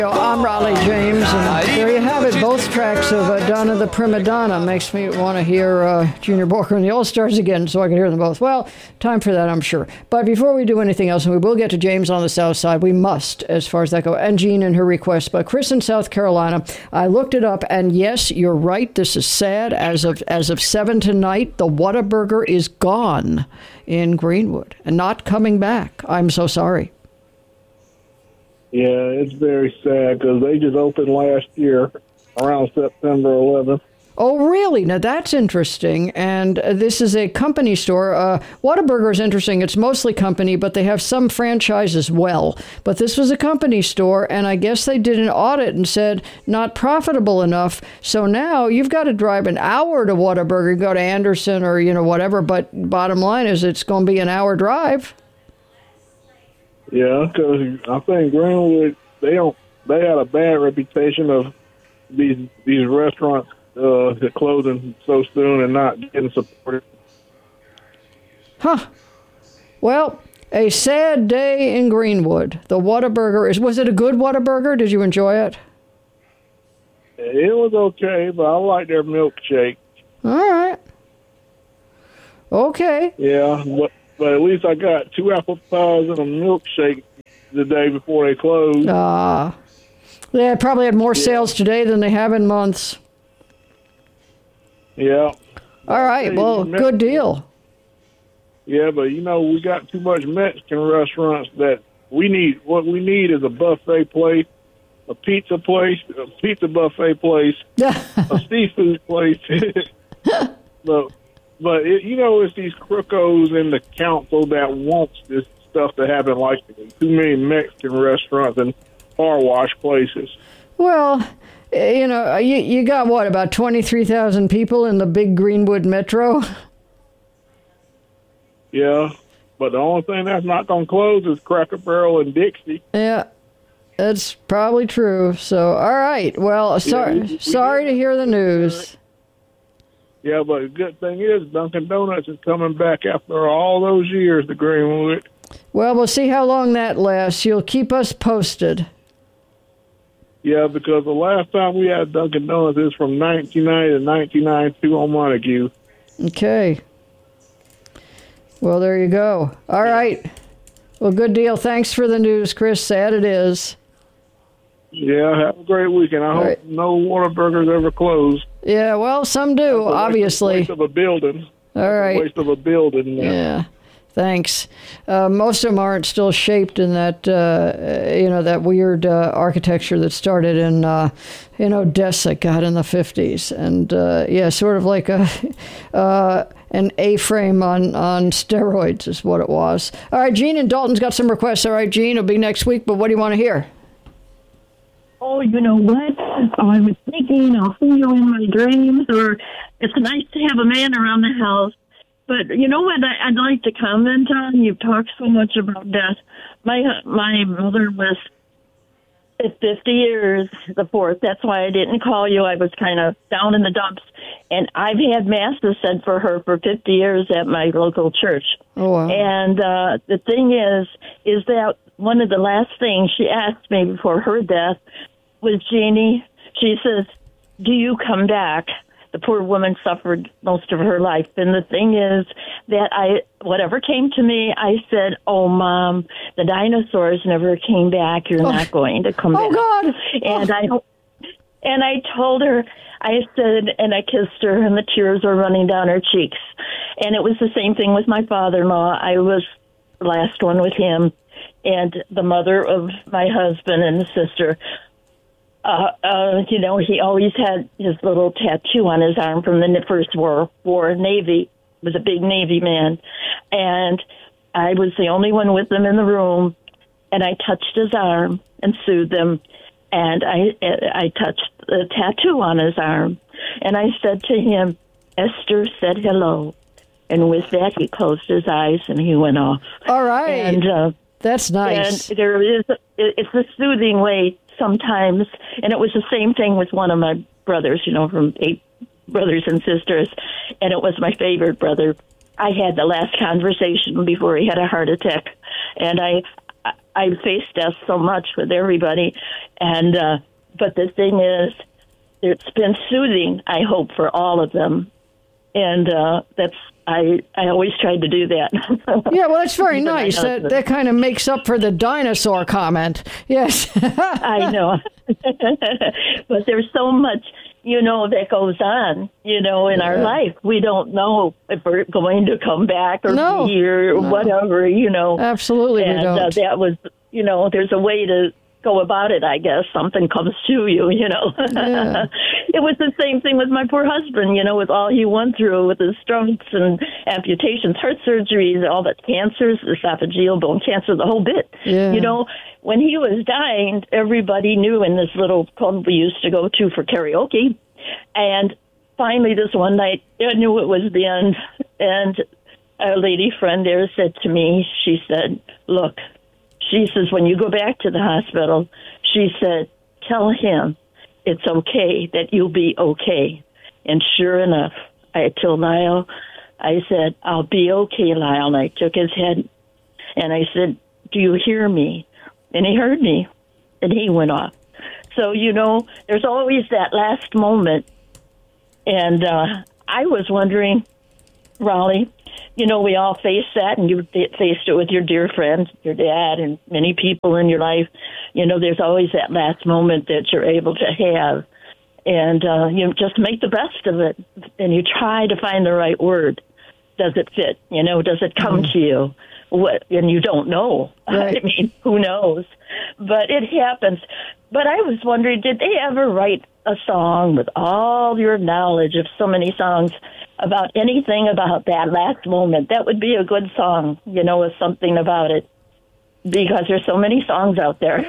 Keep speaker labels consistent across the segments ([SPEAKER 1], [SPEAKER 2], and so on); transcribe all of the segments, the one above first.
[SPEAKER 1] I'm Raleigh James, and there you have it. Both tracks of Donna the Prima Donna makes me want to hear Junior Walker and the All-Stars again so I can hear them both. Well, time for that, I'm sure. But before we do anything else, and we will get to James on the South Side, we must, as far as that goes, and Jean and her request. But Chris in South Carolina, I looked it up, and yes, you're right, this is sad. As of 7 tonight, the Whataburger is gone in Greenwood and not coming back. I'm so sorry.
[SPEAKER 2] Yeah, it's very sad because they just opened last year around September 11th.
[SPEAKER 1] Oh, really? Now, that's interesting. And this is a company store. Whataburger is interesting. It's mostly company, but they have some franchise as well. But this was a company store, and I guess they did an audit and said not profitable enough. So now you've got to drive an hour to Whataburger, go to Anderson or, whatever. But bottom line is it's going to be an hour drive.
[SPEAKER 2] Yeah, because I think Greenwood, they had a bad reputation of these restaurants closing so soon and not getting supported.
[SPEAKER 1] Huh. Well, a sad day in Greenwood. The Whataburger was it a good Whataburger? Did you enjoy it?
[SPEAKER 2] It was okay, but I like their milkshake.
[SPEAKER 1] All right. Okay.
[SPEAKER 2] Yeah, but at least I got 2 apple pies and a milkshake the day before they closed.
[SPEAKER 1] They probably had more sales today than they have in months.
[SPEAKER 2] Yeah.
[SPEAKER 1] All right. Well, good deal.
[SPEAKER 2] Yeah, but we got too much Mexican restaurants that what we need is a buffet place, a pizza buffet place, a seafood place. But it's these crookos in the council that wants this stuff to happen, like too many Mexican restaurants and car wash places.
[SPEAKER 1] Well, you got what, about 23,000 people in the big Greenwood metro?
[SPEAKER 2] Yeah, but the only thing that's not going to close is Cracker Barrel and Dixie.
[SPEAKER 1] Yeah, that's probably true. So, all right. Well, sorry to hear the news.
[SPEAKER 2] Yeah, but the good thing is Dunkin' Donuts is coming back after all those years to Greenwood.
[SPEAKER 1] Well, we'll see how long that lasts. You'll keep us posted.
[SPEAKER 2] Yeah, because the last time we had Dunkin' Donuts is from 1990 to 1992 on Montague.
[SPEAKER 1] Okay. Well, there you go. All right. Well, good deal. Thanks for the news, Chris. Sad it is.
[SPEAKER 2] Yeah, have a great weekend. I hope no Whataburgers ever close.
[SPEAKER 1] Yeah, well, some do, obviously.
[SPEAKER 2] Waste of a building.
[SPEAKER 1] All right.
[SPEAKER 2] Waste of a building.
[SPEAKER 1] Yeah. Thanks. Most of them aren't still shaped in that, that weird architecture that started in Odessa, God, in the 50s. And, sort of like an A-frame on steroids is what it was. All right, Gene in Dalton's got some requests. All right, Gene, it'll be next week, but what do you want to hear?
[SPEAKER 3] Oh, you know what? I was thinking I'll see you in my dreams, or it's nice to have a man around the house. But you know what I'd like to comment on? You've talked so much about death. My mother was at 50 years, the 4th. That's why I didn't call you. I was kind of down in the dumps. And I've had masses said for her for 50 years at my local church.
[SPEAKER 1] Oh, wow.
[SPEAKER 3] And the thing is that one of the last things she asked me before her death was, Jeannie, she says, do you come back? The poor woman suffered most of her life. And the thing is that whatever came to me, I said, oh, Mom, the dinosaurs never came back. You're not going to come back.
[SPEAKER 1] Oh, God.
[SPEAKER 3] And I told her, I said, and I kissed her, and the tears were running down her cheeks. And it was the same thing with my father-in-law. I was the last one with him, and the mother of my husband and the sister. He always had his little tattoo on his arm from the First World War. Navy, was a big Navy man. And I was the only one with him in the room, and I touched his arm and soothed him. And I touched the tattoo on his arm. And I said to him, Esther said hello. And with that, he closed his eyes and he went off.
[SPEAKER 1] All right.
[SPEAKER 3] And
[SPEAKER 1] that's nice.
[SPEAKER 3] And it's a soothing way sometimes. And it was the same thing with one of my brothers, from 8 brothers and sisters. And it was my favorite brother. I had the last conversation before he had a heart attack. And I've faced death so much with everybody, and but the thing is, it's been soothing, I hope, for all of them, and that's I always tried to do that.
[SPEAKER 1] Yeah, well, that's very nice. That kind of makes up for the dinosaur comment. Yes.
[SPEAKER 3] I know. But there's so much, that goes on, in our life. We don't know if we're going to come back or be here or whatever,
[SPEAKER 1] Absolutely,
[SPEAKER 3] and
[SPEAKER 1] we don't.
[SPEAKER 3] That was, there's a way to go about it, I guess. Something comes to you,
[SPEAKER 1] Yeah.
[SPEAKER 3] It was the same thing with my poor husband, with all he went through with his strokes and amputations, heart surgeries, all the cancers, esophageal bone cancer, the whole bit.
[SPEAKER 1] Yeah.
[SPEAKER 3] When he was dying, everybody knew in this little club we used to go to for karaoke. And finally, this one night, I knew it was the end. And a lady friend there said to me, she said, look, she says, when you go back to the hospital, she said, tell him it's okay, that you'll be okay. And sure enough, I told Lyle, I said, I'll be okay, Lyle. And I took his head and I said, do you hear me? And he heard me and he went off. So, there's always that last moment. And I was wondering, Raleigh, we all face that, and you faced it with your dear friend, your dad, and many people in your life. There's always that last moment that you're able to have. And you just make the best of it, and you try to find the right word. Does it fit? Does it come to you? And you don't know.
[SPEAKER 1] Right.
[SPEAKER 3] I mean, who knows? But it happens. But I was wondering, did they ever write a song with all your knowledge of so many songs about anything about that last moment? That would be a good song, with something about it, because there's so many songs out there.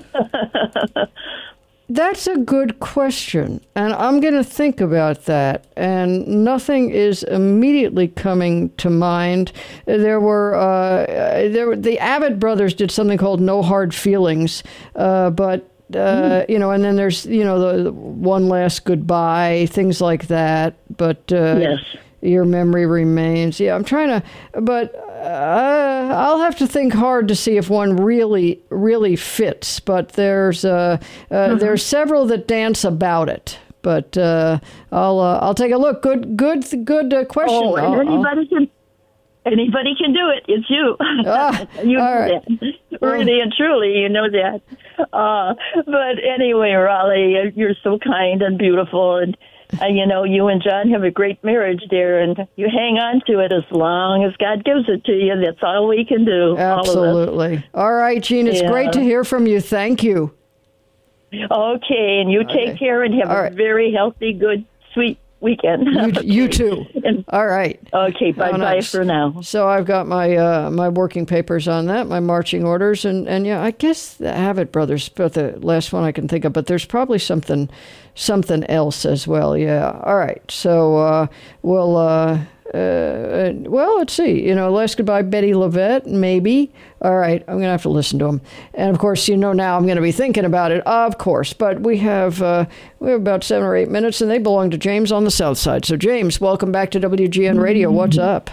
[SPEAKER 1] That's a good question, and I'm going to think about that, and nothing is immediately coming to mind. The Avett Brothers did something called No Hard Feelings, but and then there's, the One Last Goodbye, things like that, but
[SPEAKER 3] yes.
[SPEAKER 1] Your Memory Remains. Yeah, I'm trying to, but I'll have to think hard to see if one really, really fits. But there's several that dance about it. But I'll take a look. Good question.
[SPEAKER 3] Oh, and anybody can do it. It's you. You know
[SPEAKER 1] right.
[SPEAKER 3] that. Really and truly, you know that. But anyway, Raleigh, you're so kind and beautiful, and you and John have a great marriage there, and you hang on to it as long as God gives it to you. That's all we can do.
[SPEAKER 1] Absolutely. All right, Jean, it's great to hear from you. Thank you.
[SPEAKER 3] Okay, and you take care and have a very healthy, good, sweet weekend.
[SPEAKER 1] You too. All right.
[SPEAKER 3] Okay, bye-bye for now.
[SPEAKER 1] So I've got my my working papers on that, my marching orders, and I guess the Avett Brothers, but the last one I can think of, but there's probably something else as well. Yeah. All right. So we'll let's see. Last Goodbye, Betty LaVette, maybe. All right, I'm going to have to listen to them. And, of course, now I'm going to be thinking about it, of course. But we have about 7 or 8 minutes, and they belong to James on the South Side. So, James, welcome back to WGN Radio. What's up?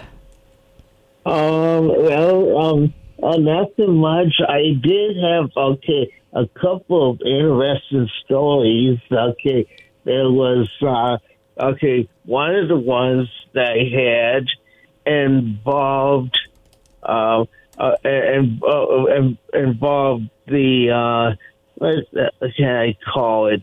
[SPEAKER 4] Not so much. I did have, a couple of interesting stories. There was, one of the ones that I had involved the what can I call it?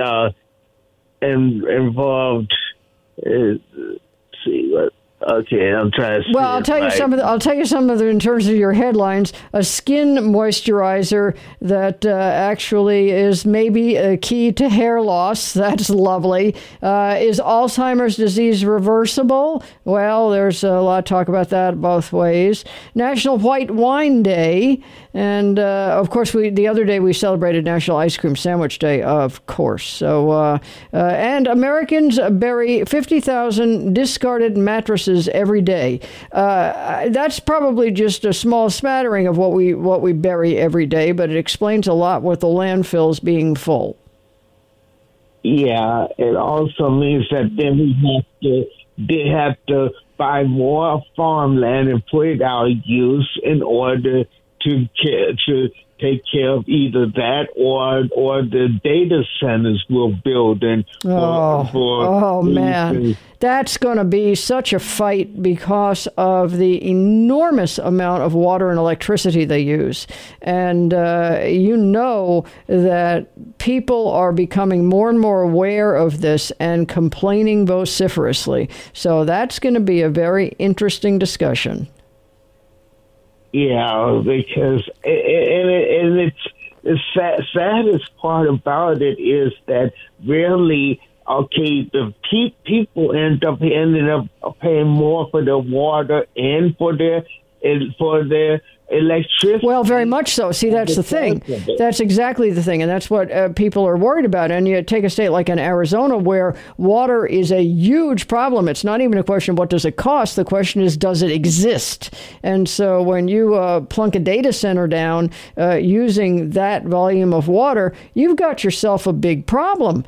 [SPEAKER 4] Involved. Let's see what. Okay, I'm trying to.
[SPEAKER 1] Well, I'll tell you some of the in terms of your headlines. A skin moisturizer that actually is maybe a key to hair loss. That's lovely. Is Alzheimer's disease reversible? Well, there's a lot of talk about that both ways. National White Wine Day, and of course, the other day we celebrated National Ice Cream Sandwich Day, of course. So, and Americans bury 50,000 discarded mattresses every day. That's probably just a small smattering of what we bury every day, but it explains a lot with the landfills being full.
[SPEAKER 4] Yeah, it also means that then they have to buy more farmland and put it out of use in order to take care of either that or the data centers we're building.
[SPEAKER 1] Oh man, that's going to be such a fight because of the enormous amount of water and electricity they use. And you know that people are becoming more and more aware of this and complaining vociferously. So that's going to be a very interesting discussion.
[SPEAKER 4] Yeah, because it's the saddest part about it is that really, the people ended up paying more for their water and for their electricity.
[SPEAKER 1] Well, very much so. See, that's the thing. That's exactly the thing. And that's what people are worried about. And you take a state like in Arizona where water is a huge problem. It's not even a question of what does it cost. The question is, does it exist? And so when you plunk a data center down using that volume of water, you've got yourself a big problem.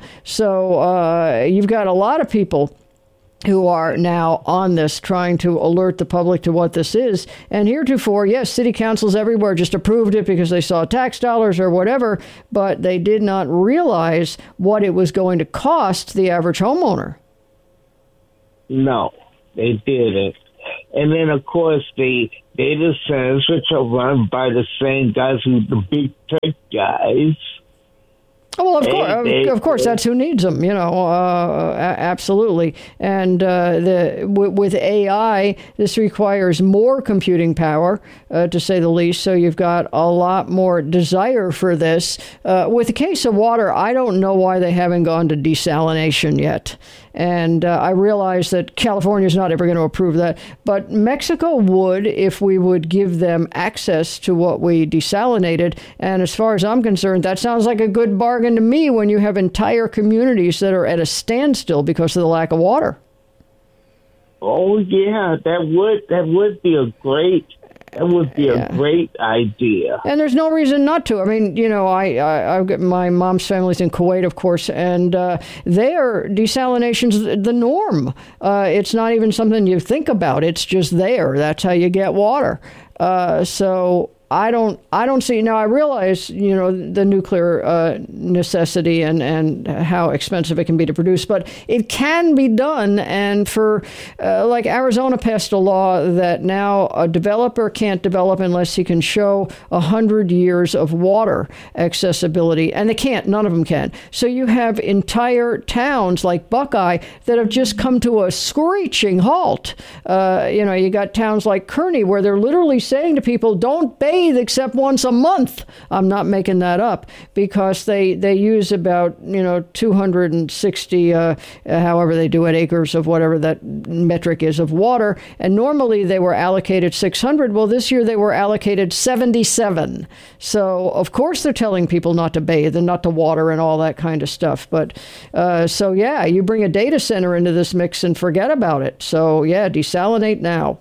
[SPEAKER 1] So you've got a lot of people who are now on this, trying to alert the public to what this is. And heretofore, yes, city councils everywhere just approved it because they saw tax dollars or whatever, but they did not realize what it was going to cost the average homeowner.
[SPEAKER 4] No, they didn't. And then, of course, the data centers, which are run by the same guys who the big tech guys.
[SPEAKER 1] Oh, well, of course, that's who needs them, absolutely. And with AI, this requires more computing power, to say the least. So you've got a lot more desire for this. With the case of water, I don't know why they haven't gone to desalination yet. And I realize that California is not ever going to approve that. But Mexico would if we would give them access to what we desalinated. And as far as I'm concerned, that sounds like a good bargain to me when you have entire communities that are at a standstill because of the lack of water.
[SPEAKER 4] Oh, yeah, that would be a great great idea.
[SPEAKER 1] And there's no reason not to. I mean, I've got my mom's family's in Kuwait, of course, and there desalination's the norm. It's not even something you think about. It's just there. That's how you get water. So I don't see. Now, I realize, the nuclear necessity and how expensive it can be to produce, but it can be done. And for, like Arizona passed a law that now a developer can't develop unless he can show 100 years of water accessibility. And they can't. None of them can. So you have entire towns like Buckeye that have just come to a screeching halt. You got towns like Kearney where they're literally saying to people, don't bathe except once a month. I'm not making that up, because they use about 260 however they do it, acres of whatever that metric is of water, and normally they were allocated 600. Well, this year they were allocated 77. So of course they're telling people not to bathe and not to water and all that kind of stuff. But so yeah, you bring a data center into this mix and forget about it. So yeah, desalinate now.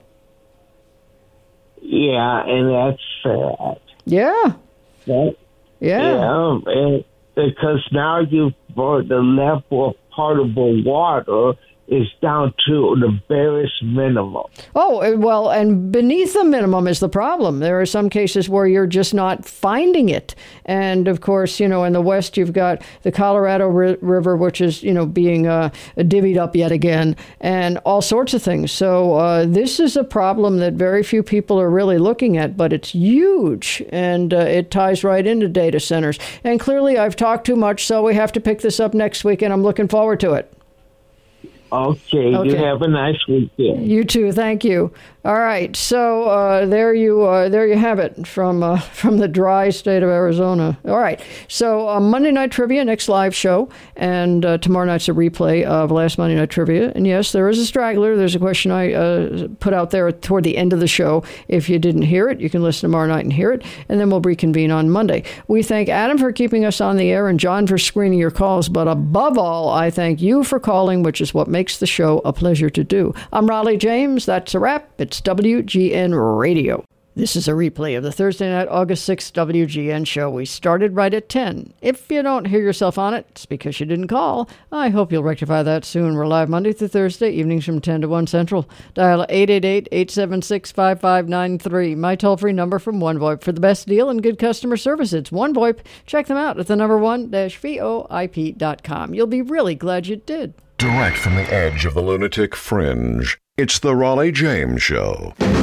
[SPEAKER 4] Yeah, and that's sad.
[SPEAKER 1] Yeah.
[SPEAKER 4] Right?
[SPEAKER 1] Yeah.
[SPEAKER 4] And because now the level of potable water is down to the barest minimum.
[SPEAKER 1] Oh, well, and beneath the minimum is the problem. There are some cases where you're just not finding it. And, of course, in the West, you've got the Colorado River, which is, being divvied up yet again, and all sorts of things. So this is a problem that very few people are really looking at, but it's huge, and it ties right into data centers. And clearly I've talked too much, so we have to pick this up next week, and I'm looking forward to it.
[SPEAKER 4] Okay, you have a nice weekend.
[SPEAKER 1] You too, thank you. All right, so there you have it from the dry state of Arizona. All right, so Monday Night Trivia, next live show, and tomorrow night's a replay of last Monday Night Trivia. And yes, there is a straggler. There's a question I put out there toward the end of the show. If you didn't hear it, you can listen tomorrow night and hear it, and then we'll reconvene on Monday. We thank Adam for keeping us on the air and John for screening your calls, but above all, I thank you for calling, which is what makes the show a pleasure to do. I'm Raleigh James. That's a wrap. It's WGN Radio. This is a replay of the Thursday night, August 6th WGN show. We started right at 10. If you don't hear yourself on it, it's because you didn't call. I hope you'll rectify that soon. We're live Monday through Thursday, evenings from 10 to 1 Central. Dial 888-876-5593. My toll-free number from OneVoIP. For the best deal and good customer service, it's OneVoIP. Check them out at the number 1-VOIP.com. You'll be really glad you did.
[SPEAKER 5] Direct from the edge of the lunatic fringe, it's the Raleigh James Show.